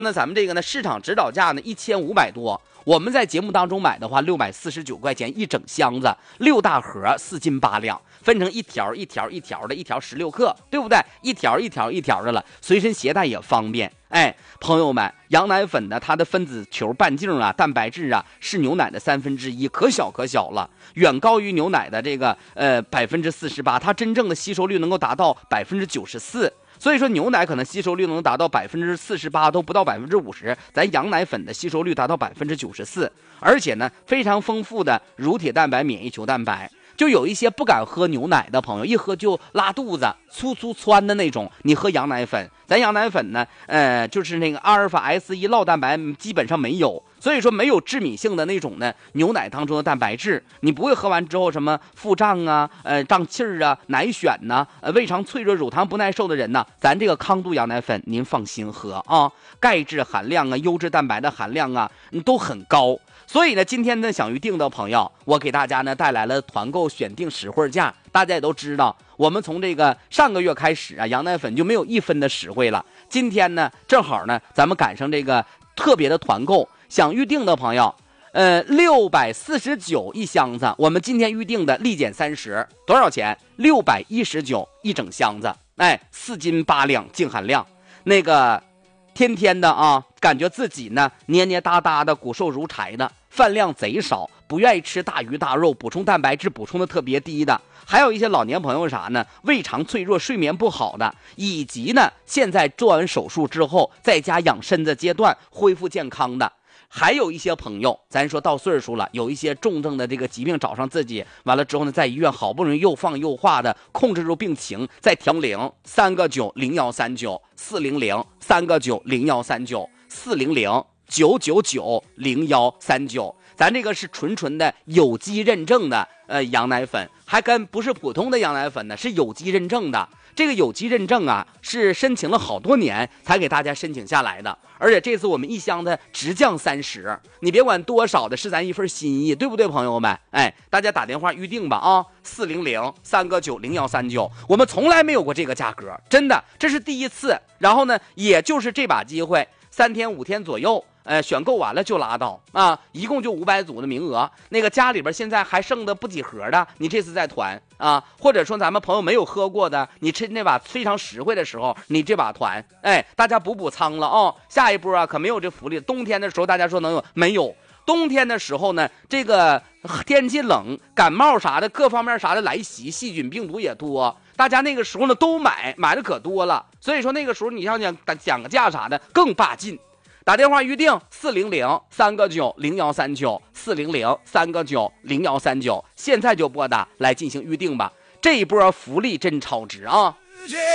那咱们这个呢，市场指导价呢1500多，我们在节目当中买的话，649块钱一整箱子，6大盒，4斤8两，分成一条一条一条的，一条16克，对不对？一条一条一条的了，随身携带也方便。哎，朋友们，羊奶粉呢，它的分子球半径啊，蛋白质啊，是牛奶的1/3，可小可小了，远高于牛奶的这个48%，它真正的吸收率能够达到94%。所以说牛奶可能吸收率能达到48%，都不到50%，咱羊奶粉的吸收率达到94%，而且呢非常丰富的乳铁蛋白、免疫球蛋白。就有一些不敢喝牛奶的朋友，一喝就拉肚子、粗窜的那种，你喝羊奶粉，咱羊奶粉呢，就是那个阿尔法 S1 酪蛋白基本上没有，所以说没有致敏性的那种呢牛奶当中的蛋白质，你不会喝完之后什么腹胀啊、胀气儿啊、奶癣呐、胃肠脆弱、乳糖不耐受的人呢，咱这个康度羊奶粉您放心喝啊，钙质含量啊、优质蛋白的含量啊都很高。所以呢，今天呢想预定的朋友，我给大家呢带来了团购选定实惠价。大家也都知道，我们从这个上个月开始啊，羊奶粉就没有1分的实惠了。今天呢，正好呢，咱们赶上这个特别的团购，想预定的朋友，649一箱子，我们今天预定的立减30，多少钱？619一整箱子，哎，4斤8两净含量，那个天天的啊，感觉自己呢捏捏哒哒的，骨瘦如柴的，饭量贼少，不愿意吃大鱼大肉，补充蛋白质补充的特别低的，还有一些老年朋友啥呢，胃肠脆弱、睡眠不好的，以及呢现在做完手术之后在家养身的阶段恢复健康的，还有一些朋友，咱说到岁数了，有一些重症的这个疾病找上自己，完了之后呢，在医院好不容易又放又化的控制住病情，再调0，3个9 0139 400，3个9 0139 400 999 0139，咱这个是纯的有机认证的羊奶粉，还跟不是普通的羊奶粉呢，是有机认证的。这个有机认证啊，是申请了好多年才给大家申请下来的，而且这次我们一箱的直降30，你别管多少的，是咱一份心意，对不对，朋友们？哎，大家打电话预定吧啊，400-3个9 0139，我们从来没有过这个价格，真的，这是第一次。然后呢，也就是这把机会，3天5天左右。选购完了就拉倒啊！一共就500组的名额，那个家里边现在还剩的不几盒的，你这次再团啊，或者说咱们朋友没有喝过的，你趁那把非常实惠的时候，你这把团，哎，大家补仓了啊！下一波啊可没有这福利，冬天的时候大家说能有没有？冬天的时候呢，这个天气冷，感冒啥的，各方面啥的来袭，细菌病毒也多，大家那个时候呢都买的可多了，所以说那个时候你要讲个价啥的更霸劲。打电话预定400-3个9 0139 400-3个9 0139，现在就拨打来进行预定吧，这一波福利真超值啊！